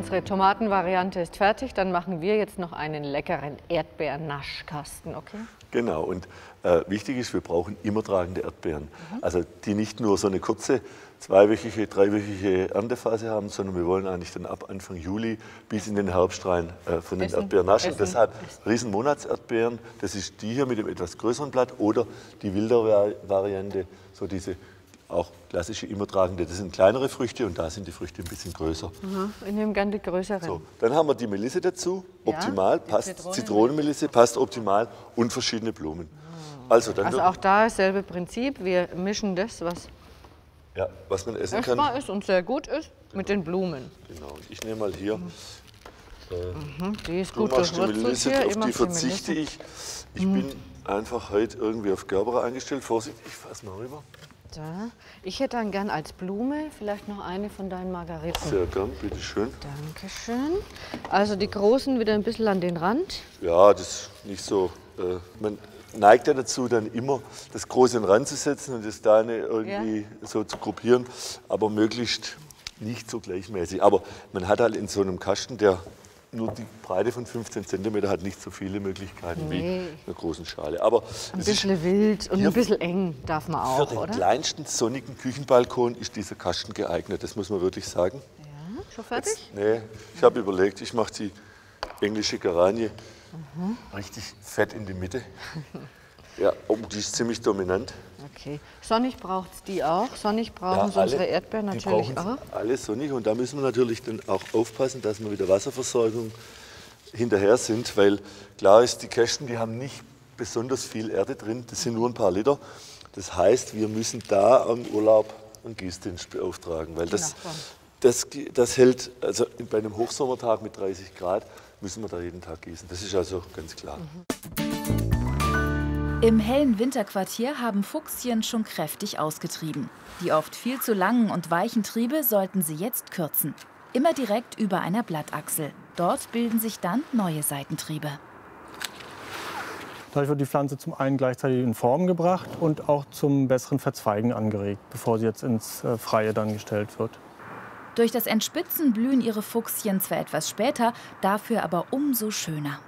unsere Tomatenvariante ist fertig. Dann machen wir jetzt noch einen leckeren Erdbeernaschkasten, okay? Genau, und wichtig ist, wir brauchen immer tragende Erdbeeren. Also die nicht nur so eine kurze, zweiwöchige, dreiwöchige Erntephase haben, sondern wir wollen eigentlich dann ab Anfang Juli bis in den Herbst rein von den Erdbeeren naschen. Deshalb Riesenmonatserdbeeren, das ist die hier mit dem etwas größeren Blatt oder die wilde Variante, so diese auch klassische immer tragende. Das sind kleinere Früchte und da sind die Früchte ein bisschen größer. Ich nehme gerne die größeren. So, dann haben wir die Melisse dazu, optimal, passt, Zitronenmelisse passt optimal und verschiedene Blumen. Also auch da dasselbe Prinzip, wir mischen das, was man essen kann. essbar ist und sehr gut ist, mit den Blumen. Genau, ich nehme mal hier. Die ist Du gut machst die durchwurzelt Melisse, hier. auf die verzichte ich. Ich bin einfach heute irgendwie auf Gerberer eingestellt. Vorsicht, ich fasse mal rüber. Da. Ich hätte dann gern als Blume vielleicht noch eine von deinen Margariten. Sehr gern, bitteschön. Dankeschön. Also die großen wieder ein bisschen an den Rand. Ja, das ist nicht so. Man neigt ja dazu, dann immer das Große in den Rand zu setzen und das Kleine irgendwie so zu gruppieren, aber möglichst nicht so gleichmäßig. Aber man hat halt in so einem Kasten, der nur die Breite von 15 cm hat, nicht so viele Möglichkeiten wie in einer großen Schale. Aber ein bisschen wild und ein bisschen eng darf man auch, für den oder? kleinsten sonnigen Küchenbalkon ist dieser Kasten geeignet, das muss man wirklich sagen. Ja, schon fertig? Nee, ich habe überlegt, ich mache die englische Garanie richtig fett in die Mitte. Ja, die ist ziemlich dominant. Okay. Sonnig braucht es die auch. Sonnig brauchen sie unsere Erdbeeren natürlich auch. Alles sonnig und da müssen wir natürlich dann auch aufpassen, dass wir mit der Wasserversorgung hinterher sind, weil klar ist, die Kästen, die haben nicht besonders viel Erde drin, das sind nur ein paar Liter. Das heißt, wir müssen da am Urlaub einen Gießdienst beauftragen, weil das hält, also bei einem Hochsommertag mit 30 Grad müssen wir da jeden Tag gießen. Das ist also ganz klar. Im hellen Winterquartier haben Fuchschen schon kräftig ausgetrieben. Die oft viel zu langen und weichen Triebe sollten sie jetzt kürzen. Immer direkt über einer Blattachsel. Dort bilden sich dann neue Seitentriebe. Dadurch wird die Pflanze zum einen gleichzeitig in Form gebracht und auch zum besseren Verzweigen angeregt, bevor sie jetzt ins Freie dann gestellt wird. Durch das Entspitzen blühen ihre Fuchschen zwar etwas später, dafür aber umso schöner.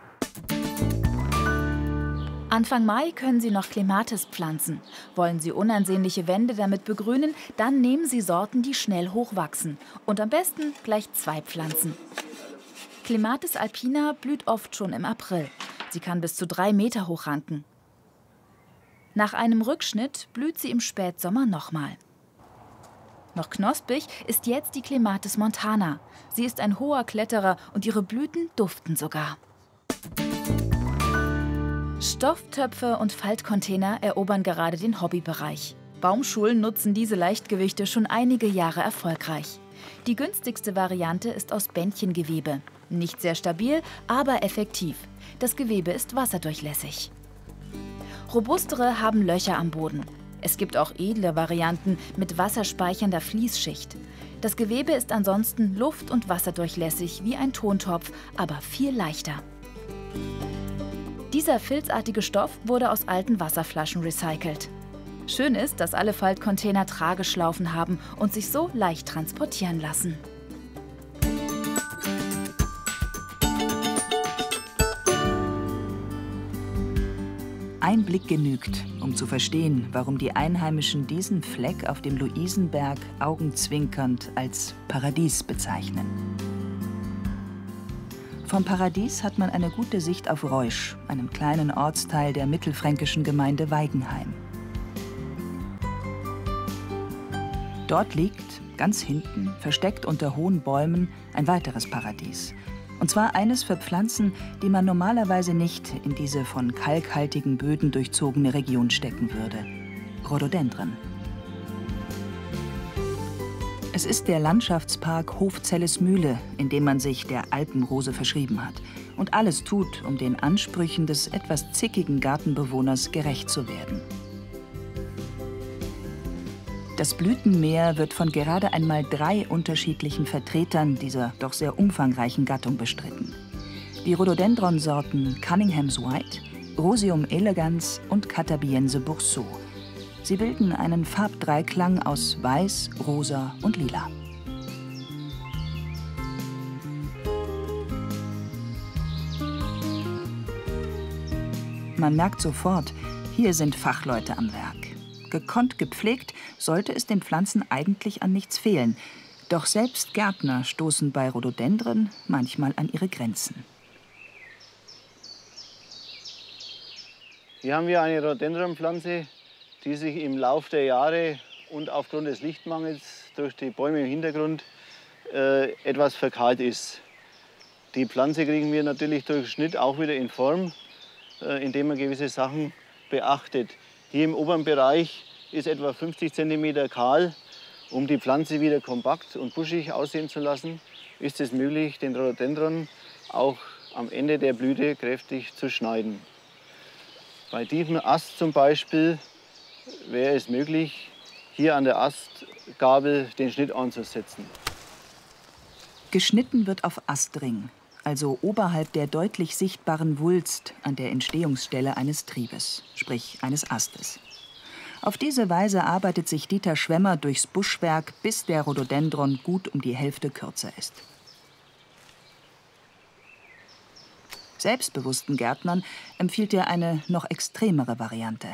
Anfang Mai können Sie noch Clematis pflanzen. Wollen Sie unansehnliche Wände damit begrünen, dann nehmen Sie Sorten, die schnell hochwachsen. Und am besten gleich 2 Pflanzen. Clematis alpina blüht oft schon im April. Sie kann bis zu 3 Meter hoch ranken. Nach einem Rückschnitt blüht sie im Spätsommer nochmal. Noch knospig ist jetzt die Clematis montana. Sie ist ein hoher Kletterer und ihre Blüten duften sogar. Stofftöpfe und Faltcontainer erobern gerade den Hobbybereich. Baumschulen nutzen diese Leichtgewichte schon einige Jahre erfolgreich. Die günstigste Variante ist aus Bändchengewebe. Nicht sehr stabil, aber effektiv. Das Gewebe ist wasserdurchlässig. Robustere haben Löcher am Boden. Es gibt auch edle Varianten mit wasserspeichernder Fließschicht. Das Gewebe ist ansonsten luft- und wasserdurchlässig wie ein Tontopf, aber viel leichter. Dieser filzartige Stoff wurde aus alten Wasserflaschen recycelt. Schön ist, dass alle Faltcontainer Trageschlaufen haben und sich so leicht transportieren lassen. Ein Blick genügt, um zu verstehen, warum die Einheimischen diesen Fleck auf dem Luisenberg augenzwinkernd als Paradies bezeichnen. Vom Paradies hat man eine gute Sicht auf Reusch, einem kleinen Ortsteil der mittelfränkischen Gemeinde Weigenheim. Dort liegt, ganz hinten, versteckt unter hohen Bäumen, ein weiteres Paradies. Und zwar eines für Pflanzen, die man normalerweise nicht in diese von kalkhaltigen Böden durchzogene Region stecken würde: Rhododendren. Es ist der Landschaftspark Hofzellesmühle, in dem man sich der Alpenrose verschrieben hat und alles tut, um den Ansprüchen des etwas zickigen Gartenbewohners gerecht zu werden. Das Blütenmeer wird von gerade einmal 3 unterschiedlichen Vertretern dieser doch sehr umfangreichen Gattung bestritten. Die Rhododendron-Sorten Cunningham's White, Roseum elegans und Catabiense Boursault. Sie bilden einen Farbdreiklang aus Weiß, Rosa und Lila. Man merkt sofort, hier sind Fachleute am Werk. Gekonnt gepflegt sollte es den Pflanzen eigentlich an nichts fehlen. Doch selbst Gärtner stoßen bei Rhododendren manchmal an ihre Grenzen. Hier haben wir eine Rhododendronpflanze, die sich im Lauf der Jahre und aufgrund des Lichtmangels durch die Bäume im Hintergrund etwas verkahlt ist. Die Pflanze kriegen wir natürlich durch Schnitt auch wieder in Form, indem man gewisse Sachen beachtet. Hier im oberen Bereich ist etwa 50 cm kahl. Um die Pflanze wieder kompakt und buschig aussehen zu lassen, ist es möglich, den Rhododendron auch am Ende der Blüte kräftig zu schneiden. Bei diesem Ast zum Beispiel wäre es möglich, hier an der Astgabel den Schnitt anzusetzen. Geschnitten wird auf Astring, also oberhalb der deutlich sichtbaren Wulst an der Entstehungsstelle eines Triebes, sprich eines Astes. Auf diese Weise arbeitet sich Dieter Schwemmer durchs Buschwerk, bis der Rhododendron gut um die Hälfte kürzer ist. Selbstbewussten Gärtnern empfiehlt er eine noch extremere Variante.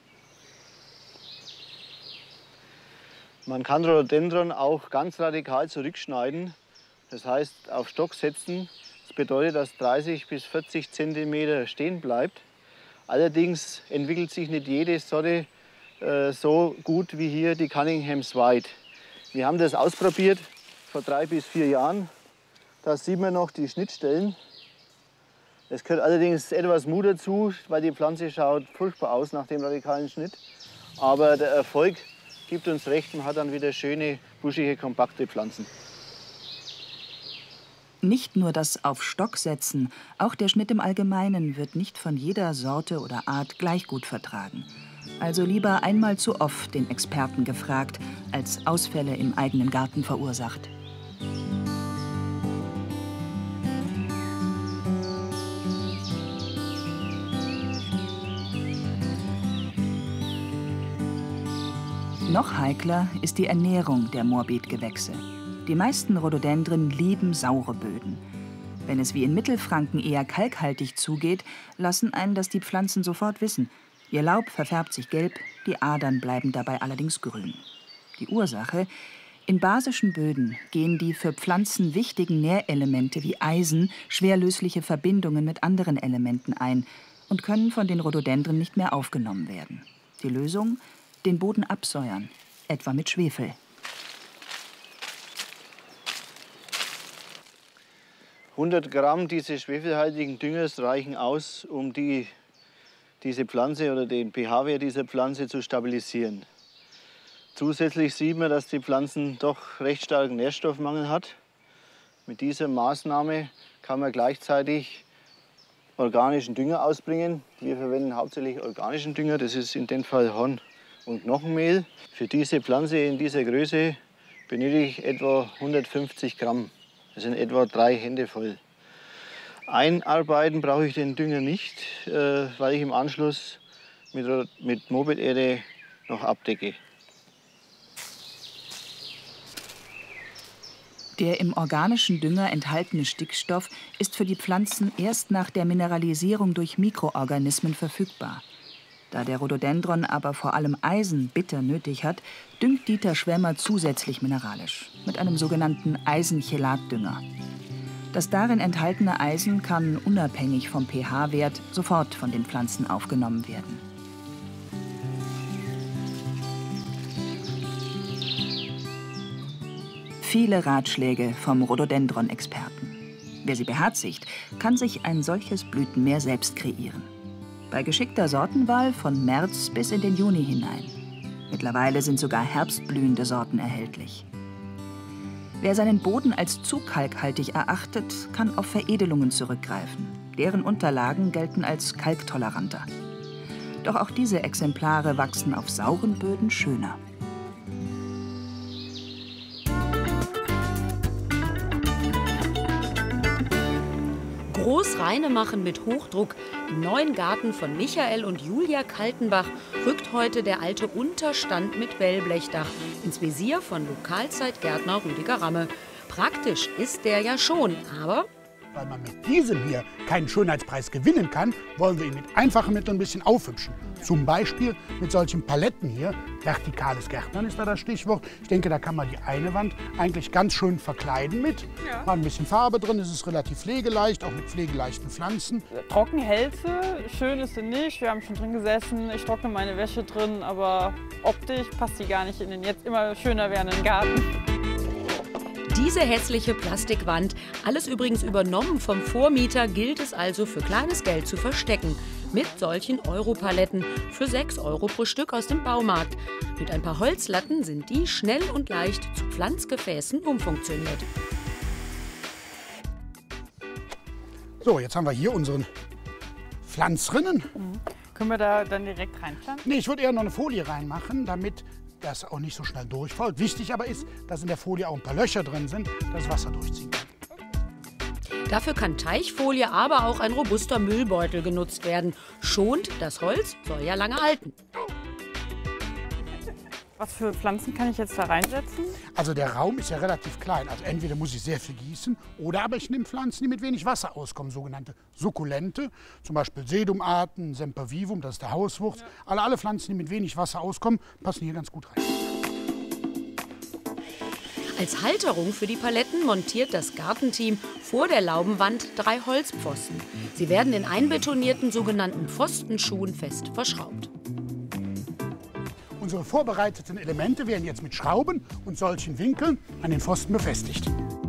Man kann Rhododendron auch ganz radikal zurückschneiden, das heißt auf Stock setzen. Das bedeutet, dass 30 bis 40 cm stehen bleibt. Allerdings entwickelt sich nicht jede Sorte so gut wie hier die Cunningham's White. Wir haben das ausprobiert vor 3 bis 4 Jahren. Da sieht man noch die Schnittstellen. Es gehört allerdings etwas Mut dazu, weil die Pflanze schaut furchtbar aus nach dem radikalen Schnitt. Aber der Erfolg gibt uns recht, man hat dann wieder schöne, buschige, kompakte Pflanzen. Nicht nur das auf Stock setzen, auch der Schnitt im Allgemeinen wird nicht von jeder Sorte oder Art gleich gut vertragen. Also lieber einmal zu oft den Experten gefragt, als Ausfälle im eigenen Garten verursacht. Noch heikler ist die Ernährung der Moorbeetgewächse. Die meisten Rhododendren lieben saure Böden. Wenn es wie in Mittelfranken eher kalkhaltig zugeht, lassen einen das die Pflanzen sofort wissen. Ihr Laub verfärbt sich gelb, die Adern bleiben dabei allerdings grün. Die Ursache? In basischen Böden gehen die für Pflanzen wichtigen Nährelemente wie Eisen schwerlösliche Verbindungen mit anderen Elementen ein und können von den Rhododendren nicht mehr aufgenommen werden. Die Lösung? Den Boden absäuern, etwa mit Schwefel. –100 Gramm dieses schwefelhaltigen Düngers reichen aus, um diese Pflanze oder den pH-Wert dieser Pflanze zu stabilisieren. Zusätzlich sieht man, dass die Pflanze doch recht starken Nährstoffmangel hat. Mit dieser Maßnahme kann man gleichzeitig organischen Dünger ausbringen. Wir verwenden hauptsächlich organischen Dünger, das ist in dem Fall Horn- und Knochenmehl. Für diese Pflanze in dieser Größe benötige ich etwa 150 Gramm. Das sind etwa 3 Hände voll. Einarbeiten brauche ich den Dünger nicht, weil ich im Anschluss mit Moorbeeterde noch abdecke. Der im organischen Dünger enthaltene Stickstoff ist für die Pflanzen erst nach der Mineralisierung durch Mikroorganismen verfügbar. Da der Rhododendron aber vor allem Eisen bitter nötig hat, düngt Dieter Schwemmer zusätzlich mineralisch mit einem sogenannten Eisenchelatdünger. Das darin enthaltene Eisen kann unabhängig vom pH-Wert sofort von den Pflanzen aufgenommen werden. Viele Ratschläge vom Rhododendron-Experten. Wer sie beherzigt, kann sich ein solches Blütenmeer selbst kreieren. Bei geschickter Sortenwahl von März bis in den Juni hinein. Mittlerweile sind sogar herbstblühende Sorten erhältlich. Wer seinen Boden als zu kalkhaltig erachtet, kann auf Veredelungen zurückgreifen. Deren Unterlagen gelten als kalktoleranter. Doch auch diese Exemplare wachsen auf sauren Böden schöner. Groß reine machen mit Hochdruck. Im neuen Garten von Michael und Julia Kaltenbach rückt heute der alte Unterstand mit Wellblechdach ins Visier von Lokalzeitgärtner Rüdiger Ramme. Praktisch ist der ja schon, aber weil man mit diesem hier keinen Schönheitspreis gewinnen kann, wollen wir ihn mit einfachen Mitteln ein bisschen aufhübschen. Zum Beispiel mit solchen Paletten hier. Vertikales Gärtnern ist da das Stichwort. Ich denke, da kann man die eine Wand eigentlich ganz schön verkleiden mit. Ja. Mal ein bisschen Farbe drin, es ist relativ pflegeleicht, auch mit pflegeleichten Pflanzen. Trocken hält sie, schön ist sie nicht. Wir haben schon drin gesessen, ich trockne meine Wäsche drin, aber optisch passt sie gar nicht in den jetzt immer schöner werdenden Garten. Diese hässliche Plastikwand, alles übrigens übernommen vom Vormieter, gilt es also für kleines Geld zu verstecken. Mit solchen Europaletten für 6 € pro Stück aus dem Baumarkt. Mit ein paar Holzlatten sind die schnell und leicht zu Pflanzgefäßen umfunktioniert. So, jetzt haben wir hier unseren Pflanzrinnen. Können wir da dann direkt reinpflanzen? Nee, ich würde eher noch eine Folie reinmachen, damit das auch nicht so schnell durchfällt. Wichtig aber ist, dass in der Folie auch ein paar Löcher drin sind, dass das Wasser durchziehen kann. Dafür kann Teichfolie, aber auch ein robuster Müllbeutel genutzt werden. Schont, das Holz soll ja lange halten. Was für Pflanzen kann ich jetzt da reinsetzen? Also der Raum ist ja relativ klein. Also entweder muss ich sehr viel gießen oder aber ich nehme Pflanzen, die mit wenig Wasser auskommen, sogenannte Sukkulente. Zum Beispiel Sedumarten, Sempervivum, das ist der Hauswurz. Ja. Alle Pflanzen, die mit wenig Wasser auskommen, passen hier ganz gut rein. Als Halterung für die Paletten montiert das Gartenteam vor der Laubenwand 3 Holzpfosten. Sie werden in einbetonierten sogenannten Pfostenschuhen fest verschraubt. Unsere vorbereiteten Elemente werden jetzt mit Schrauben und solchen Winkeln an den Pfosten befestigt.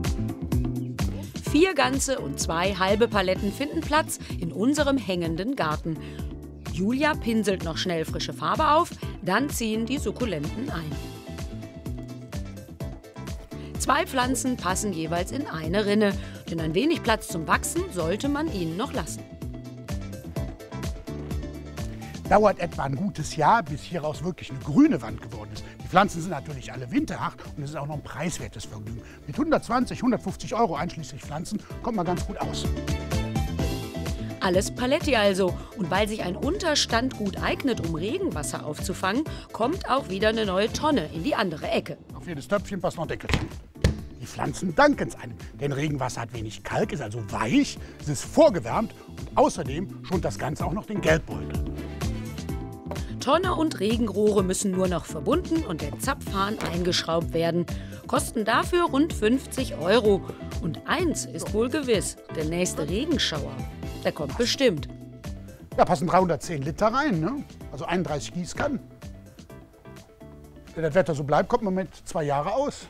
4 ganze und 2 halbe Paletten finden Platz in unserem hängenden Garten. Julia pinselt noch schnell frische Farbe auf, dann ziehen die Sukkulenten ein. 2 Pflanzen passen jeweils in eine Rinne, denn ein wenig Platz zum Wachsen sollte man ihnen noch lassen. Dauert etwa ein gutes Jahr, bis hieraus wirklich eine grüne Wand geworden ist. Die Pflanzen sind natürlich alle winterhart und es ist auch noch ein preiswertes Vergnügen. Mit 120, 150 € einschließlich Pflanzen kommt man ganz gut aus. Alles Paletti also. Und weil sich ein Unterstand gut eignet, um Regenwasser aufzufangen, kommt auch wieder eine neue Tonne in die andere Ecke. Auf jedes Töpfchen passt noch ein Deckel. Die Pflanzen danken es einem, denn Regenwasser hat wenig Kalk, ist also weich, es ist vorgewärmt und außerdem schont das Ganze auch noch den Geldbeutel. Tonne und Regenrohre müssen nur noch verbunden und der Zapfhahn eingeschraubt werden. Kosten dafür rund 50 €. Und eins ist wohl gewiss, der nächste Regenschauer, der kommt bestimmt. Da passen 310 Liter rein, ne? Also 31 Gießkannen. Wenn das Wetter so bleibt, kommt man mit 2 Jahren aus.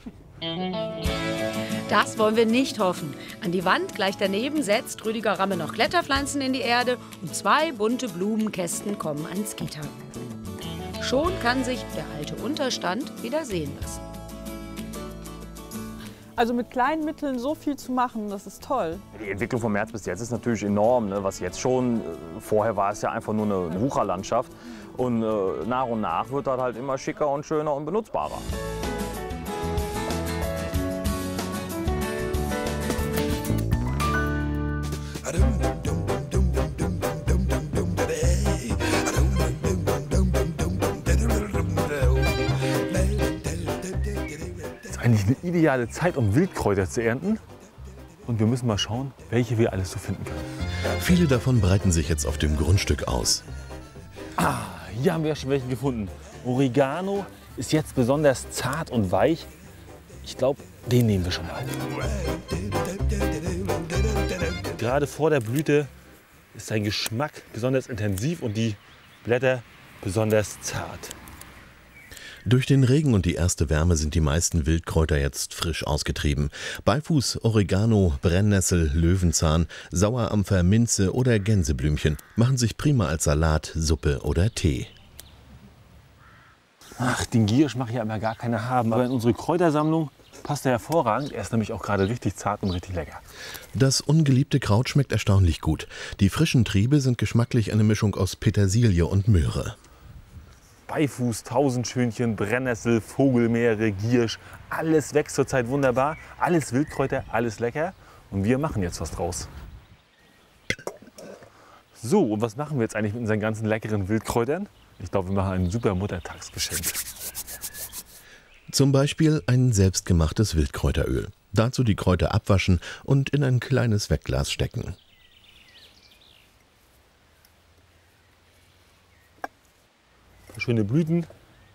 Das wollen wir nicht hoffen. An die Wand gleich daneben setzt Rüdiger Ramme noch Kletterpflanzen in die Erde und 2 bunte Blumenkästen kommen ans Gitter. Schon kann sich der alte Unterstand wieder sehen lassen. Also mit kleinen Mitteln so viel zu machen, das ist toll. Die Entwicklung vom März bis jetzt ist natürlich enorm. Ne? Was jetzt schon, vorher war es ja einfach nur eine Wucherlandschaft. Und nach wird das halt immer schicker und schöner und benutzbarer. Eigentlich eine ideale Zeit, um Wildkräuter zu ernten. Und wir müssen mal schauen, welche wir alles so finden können. Viele davon breiten sich jetzt auf dem Grundstück aus. Hier haben wir schon welche gefunden. Oregano ist jetzt besonders zart und weich. Ich glaube, den nehmen wir schon mal. Gerade vor der Blüte ist sein Geschmack besonders intensiv und die Blätter besonders zart. Durch den Regen und die erste Wärme sind die meisten Wildkräuter jetzt frisch ausgetrieben. Beifuß, Oregano, Brennnessel, Löwenzahn, Sauerampfer, Minze oder Gänseblümchen machen sich prima als Salat, Suppe oder Tee. Ach, den Giersch mache ich ja immer gar keine haben, aber in unsere Kräutersammlung passt er hervorragend. Er ist nämlich auch gerade richtig zart und richtig lecker. Das ungeliebte Kraut schmeckt erstaunlich gut. Die frischen Triebe sind geschmacklich eine Mischung aus Petersilie und Möhre. Beifuß, Tausendschönchen, Brennnessel, Vogelmeere, Giersch, alles wächst zurzeit wunderbar. Alles Wildkräuter, alles lecker. Und wir machen jetzt was draus. So, und was machen wir jetzt eigentlich mit unseren ganzen leckeren Wildkräutern? Ich glaube, wir machen ein super Muttertagsgeschenk. Zum Beispiel ein selbstgemachtes Wildkräuteröl. Dazu die Kräuter abwaschen und in ein kleines Wegglas stecken. Schöne Blüten.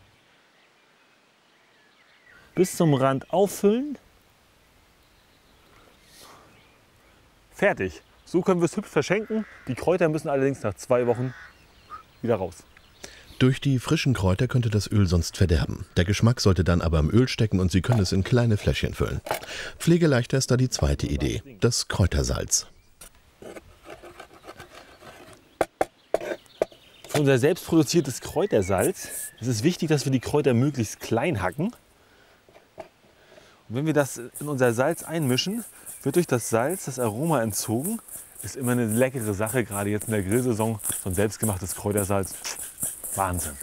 Bis zum Rand auffüllen. Fertig. So können wir es hübsch verschenken. Die Kräuter müssen allerdings nach 2 Wochen wieder raus. Durch die frischen Kräuter könnte das Öl sonst verderben. Der Geschmack sollte dann aber im Öl stecken und Sie können es in kleine Fläschchen füllen. Pflegeleichter ist da die zweite Idee, das Kräutersalz. Für unser selbstproduziertes Kräutersalz ist es wichtig, dass wir die Kräuter möglichst klein hacken. Und wenn wir das in unser Salz einmischen, wird durch das Salz das Aroma entzogen. Ist immer eine leckere Sache, gerade jetzt in der Grillsaison. So ein selbstgemachtes Kräutersalz. Wahnsinn.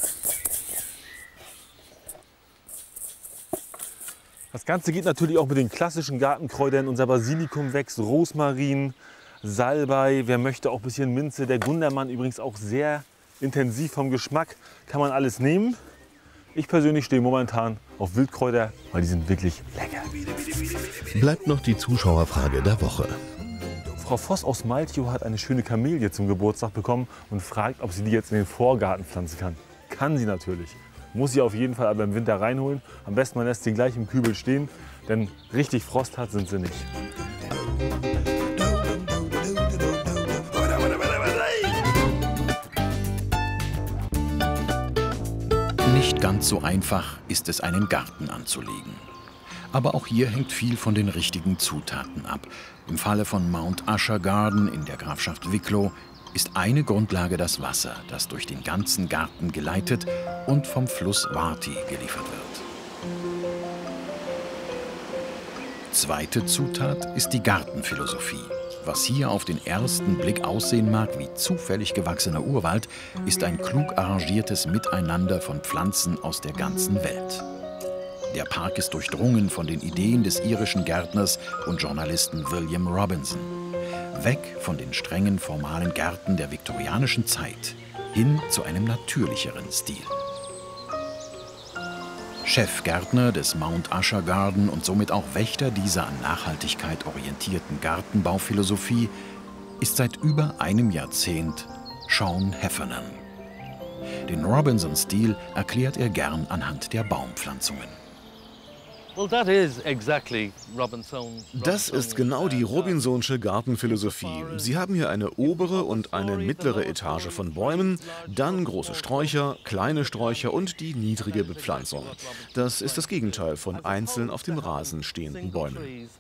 Das Ganze geht natürlich auch mit den klassischen Gartenkräutern. Unser Basilikum wächst, Rosmarin, Salbei. Wer möchte auch ein bisschen Minze. Der Gundermann übrigens auch sehr intensiv vom Geschmack. Kann man alles nehmen. Ich persönlich stehe momentan auf Wildkräuter, weil die sind wirklich lecker. Bleibt noch die Zuschauerfrage der Woche. Frau Voss aus Malchow hat eine schöne Kamelie zum Geburtstag bekommen und fragt, ob sie die jetzt in den Vorgarten pflanzen kann. Kann sie natürlich. Muss sie auf jeden Fall aber im Winter reinholen. Am besten man lässt sie gleich im Kübel stehen, denn richtig Frost hat sind sie nicht. Nicht ganz so einfach ist es, einen Garten anzulegen. Aber auch hier hängt viel von den richtigen Zutaten ab. Im Falle von Mount Usher Garden in der Grafschaft Wicklow ist eine Grundlage das Wasser, das durch den ganzen Garten geleitet und vom Fluss Warty geliefert wird. Zweite Zutat ist die Gartenphilosophie. Was hier auf den ersten Blick aussehen mag wie zufällig gewachsener Urwald, ist ein klug arrangiertes Miteinander von Pflanzen aus der ganzen Welt. Der Park ist durchdrungen von den Ideen des irischen Gärtners und Journalisten William Robinson. Weg von den strengen formalen Gärten der viktorianischen Zeit hin zu einem natürlicheren Stil. Chefgärtner des Mount Usher Garden und somit auch Wächter dieser an Nachhaltigkeit orientierten Gartenbauphilosophie ist seit über einem Jahrzehnt Sean Heffernan. Den Robinson-Stil erklärt er gern anhand der Baumpflanzungen. Das ist genau die Robinsonsche Gartenphilosophie. Sie haben hier eine obere und eine mittlere Etage von Bäumen, dann große Sträucher, kleine Sträucher und die niedrige Bepflanzung. Das ist das Gegenteil von einzeln auf dem Rasen stehenden Bäumen.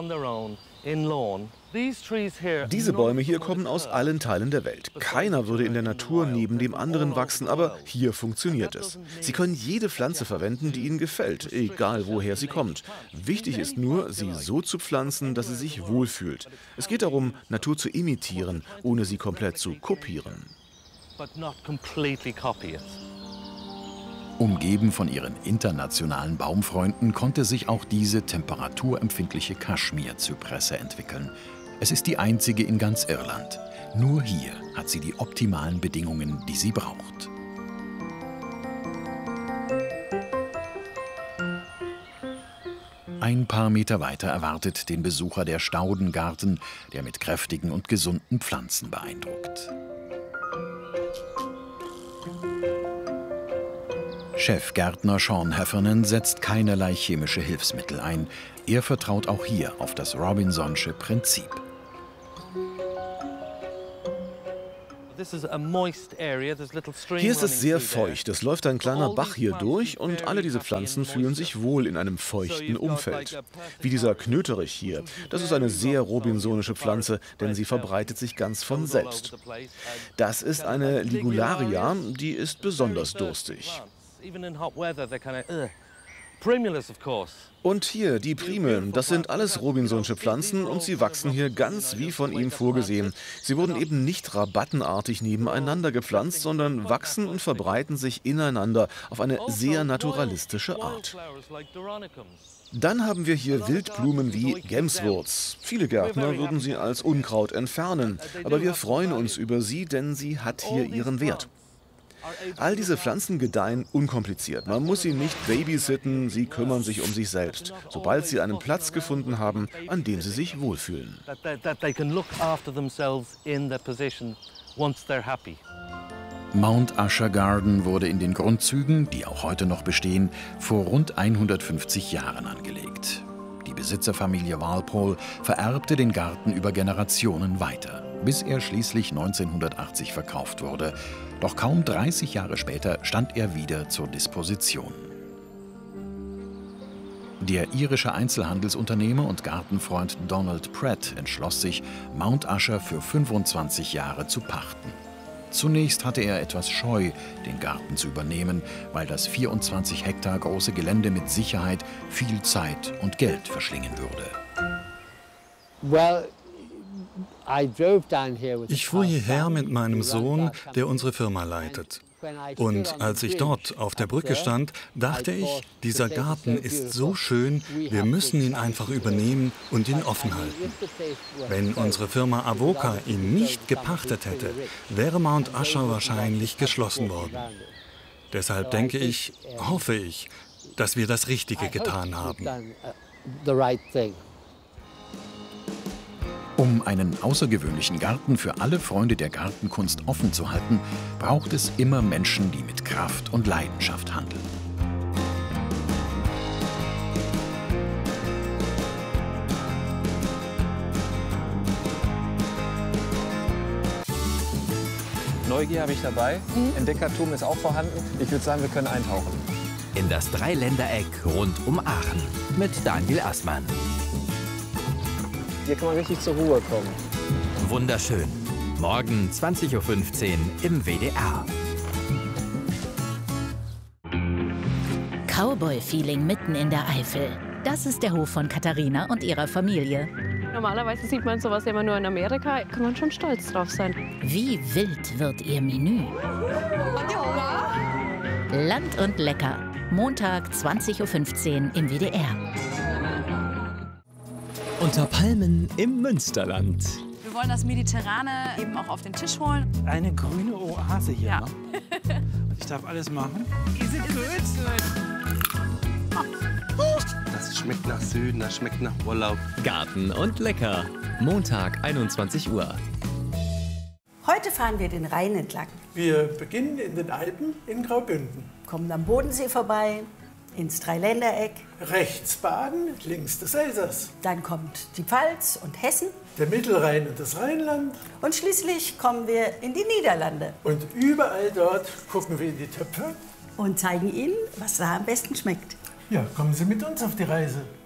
Diese Bäume hier kommen aus allen Teilen der Welt. Keiner würde in der Natur neben dem anderen wachsen, aber hier funktioniert es. Sie können jede Pflanze verwenden, die Ihnen gefällt, egal woher sie kommt. Wichtig ist nur, sie so zu pflanzen, dass sie sich wohlfühlt. Es geht darum, Natur zu imitieren, ohne sie komplett zu kopieren. Umgeben von ihren internationalen Baumfreunden konnte sich auch diese temperaturempfindliche Kaschmir-Zypresse entwickeln. Es ist die einzige in ganz Irland. Nur hier hat sie die optimalen Bedingungen, die sie braucht. Ein paar Meter weiter erwartet den Besucher der Staudengarten, der mit kräftigen und gesunden Pflanzen beeindruckt. Chefgärtner Sean Heffernan setzt keinerlei chemische Hilfsmittel ein. Er vertraut auch hier auf das Robinsonsche Prinzip. Hier ist es sehr feucht. Es läuft ein kleiner Bach hier durch und alle diese Pflanzen fühlen sich wohl in einem feuchten Umfeld. Wie dieser Knöterich hier. Das ist eine sehr robinsonische Pflanze, denn sie verbreitet sich ganz von selbst. Das ist eine Ligularia, die ist besonders durstig. Und hier die Primeln, das sind alles robinsonsche Pflanzen und sie wachsen hier ganz wie von ihm vorgesehen. Sie wurden eben nicht rabattenartig nebeneinander gepflanzt, sondern wachsen und verbreiten sich ineinander auf eine sehr naturalistische Art. Dann haben wir hier Wildblumen wie Gemswurz. Viele Gärtner würden sie als Unkraut entfernen, aber wir freuen uns über sie, denn sie hat hier ihren Wert. All diese Pflanzen gedeihen unkompliziert. Man muss sie nicht babysitten, sie kümmern sich um sich selbst, sobald sie einen Platz gefunden haben, an dem sie sich wohlfühlen. Mount Usher Garden wurde in den Grundzügen, die auch heute noch bestehen, vor rund 150 Jahren angelegt. Die Besitzerfamilie Walpole vererbte den Garten über Generationen weiter, bis er schließlich 1980 verkauft wurde. Doch kaum 30 Jahre später stand er wieder zur Disposition. Der irische Einzelhandelsunternehmer und Gartenfreund Donald Pratt entschloss sich, Mount Usher für 25 Jahre zu pachten. Zunächst hatte er etwas Scheu, den Garten zu übernehmen, weil das 24 Hektar große Gelände mit Sicherheit viel Zeit und Geld verschlingen würde. Ich fuhr hierher mit meinem Sohn, der unsere Firma leitet. Und als ich dort auf der Brücke stand, dachte ich, dieser Garten ist so schön, wir müssen ihn einfach übernehmen und ihn offen halten. Wenn unsere Firma Avoca ihn nicht gepachtet hätte, wäre Mount Usher wahrscheinlich geschlossen worden. Deshalb denke ich, hoffe ich, dass wir das Richtige getan haben. Um einen außergewöhnlichen Garten für alle Freunde der Gartenkunst offen zu halten, braucht es immer Menschen, die mit Kraft und Leidenschaft handeln. Neugier habe ich dabei, Entdeckertum ist auch vorhanden. Ich würde sagen, wir können eintauchen. In das Dreiländereck rund um Aachen mit Daniel Assmann. Hier kann man richtig zur Ruhe kommen. Wunderschön. Morgen 20:15 Uhr im WDR. Cowboy-Feeling mitten in der Eifel. Das ist der Hof von Katharina und ihrer Familie. Normalerweise sieht man sowas immer nur in Amerika. Kann man schon stolz drauf sein. Wie wild wird ihr Menü? Land und lecker. Montag 20:15 Uhr im WDR. Unter Palmen im Münsterland. Wir wollen das Mediterrane eben auch auf den Tisch holen. Eine grüne Oase hier. Ja. Ne? Und ich darf alles machen. Is it good? Das schmeckt nach Süden, das schmeckt nach Urlaub. Garten und lecker. Montag 21 Uhr. Heute fahren wir den Rhein entlang. Wir beginnen in den Alpen in Graubünden. Kommen am Bodensee vorbei, ins Dreiländereck. Rechts Baden, links das Elsass. Dann kommt die Pfalz und Hessen. Der Mittelrhein und das Rheinland. Und schließlich kommen wir in die Niederlande. Und überall dort gucken wir in die Töpfe. Und zeigen Ihnen, was da am besten schmeckt. Ja, kommen Sie mit uns auf die Reise.